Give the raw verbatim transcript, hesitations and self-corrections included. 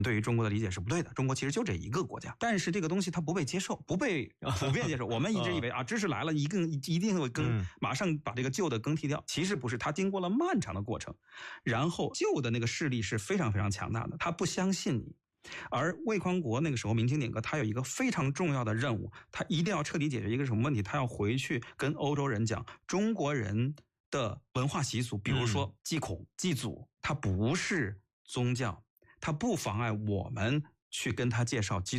对于中国的理解是不对的，中国其实就这一个国家，但是这个东西它不被接受，不被普遍接受。我们一直以为啊，知识来了一定一定会更，马上把这个旧的更替掉。其实不是，它经过了漫长的过程，然后旧的那个势力是非常非常强大的，他不相信你。而魏匡国那个时候明清点革，他有一个非常重要的任务，他一定要彻底解决一个什么问题？他要回去跟欧洲人讲，中国人的文化习俗，比如说祭孔、祭祖，它不是宗教，它不妨碍我们去跟他介绍基督。